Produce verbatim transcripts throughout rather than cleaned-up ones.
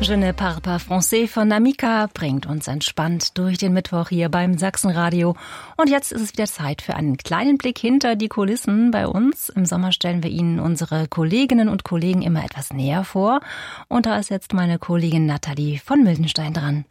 Je ne parle pas français von Namika bringt uns entspannt durch den Mittwoch hier beim Sachsenradio. Und jetzt ist es wieder Zeit für einen kleinen Blick hinter die Kulissen bei uns. Im Sommer stellen wir Ihnen unsere Kolleginnen und Kollegen immer etwas näher vor. Und da ist jetzt meine Kollegin Nathalie von Mildenstein dran.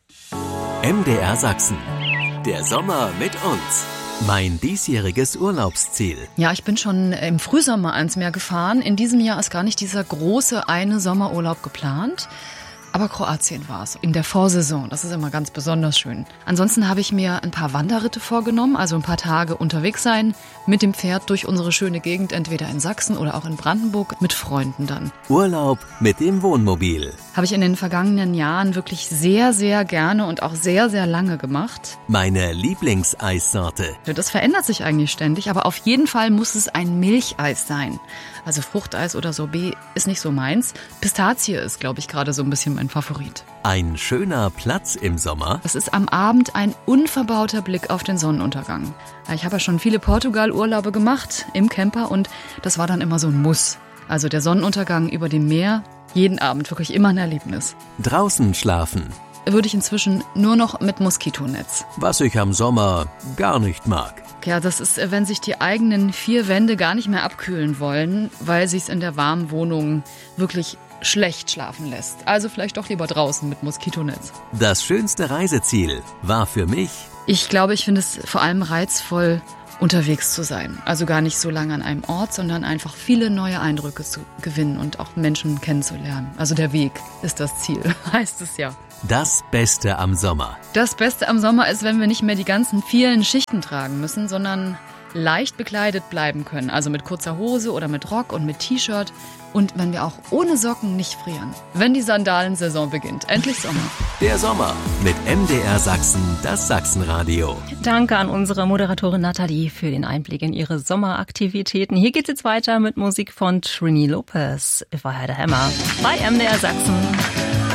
M D R Sachsen. Der Sommer mit uns. Mein diesjähriges Urlaubsziel. Ja, ich bin schon im Frühsommer ans Meer gefahren. In diesem Jahr ist gar nicht dieser große eine Sommerurlaub geplant. Aber Kroatien war es, in der Vorsaison. Das ist immer ganz besonders schön. Ansonsten habe ich mir ein paar Wanderritte vorgenommen, also ein paar Tage unterwegs sein, mit dem Pferd durch unsere schöne Gegend, entweder in Sachsen oder auch in Brandenburg, mit Freunden dann. Urlaub mit dem Wohnmobil. Habe ich in den vergangenen Jahren wirklich sehr, sehr gerne und auch sehr, sehr lange gemacht. Meine Lieblingseissorte. Das verändert sich eigentlich ständig, aber auf jeden Fall muss es ein Milcheis sein. Also Fruchteis oder Sorbet ist nicht so meins. Pistazie ist, glaube ich, gerade so ein bisschen mein Favorit. Ein schöner Platz im Sommer. Das ist am Abend ein unverbauter Blick auf den Sonnenuntergang. Ich habe ja schon viele Portugal-Urlaube gemacht im Camper und das war dann immer so ein Muss. Also der Sonnenuntergang über dem Meer, jeden Abend wirklich immer ein Erlebnis. Draußen schlafen. Würde ich inzwischen nur noch mit Moskitonetz. Was ich am Sommer gar nicht mag. Ja, das ist, wenn sich die eigenen vier Wände gar nicht mehr abkühlen wollen, weil sich's in der warmen Wohnung wirklich schlecht schlafen lässt. Also vielleicht doch lieber draußen mit Moskitonetz. Das schönste Reiseziel war für mich... Ich glaube, ich finde es vor allem reizvoll, unterwegs zu sein. Also gar nicht so lange an einem Ort, sondern einfach viele neue Eindrücke zu gewinnen und auch Menschen kennenzulernen. Also der Weg ist das Ziel, heißt es ja. Das Beste am Sommer. Das Beste am Sommer ist, wenn wir nicht mehr die ganzen vielen Schichten tragen müssen, sondern leicht bekleidet bleiben können. Also mit kurzer Hose oder mit Rock und mit T-Shirt. Und wenn wir auch ohne Socken nicht frieren. Wenn die Sandalensaison beginnt. Endlich Sommer. Der Sommer mit M D R Sachsen, das Sachsenradio. Danke an unsere Moderatorin Nathalie für den Einblick in ihre Sommeraktivitäten. Hier geht's jetzt weiter mit Musik von Trini Lopez. If I Had a Hammer bei M D R Sachsen.